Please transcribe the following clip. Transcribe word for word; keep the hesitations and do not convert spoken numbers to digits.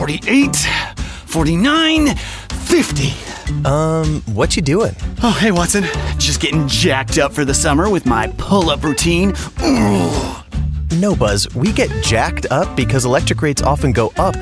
forty-eight, forty-nine, fifty. Um, what you doing? Oh, hey, Watson. Just getting jacked up for the summer with my pull-up routine. Ooh. No, Buzz, we get jacked up because electric rates often go up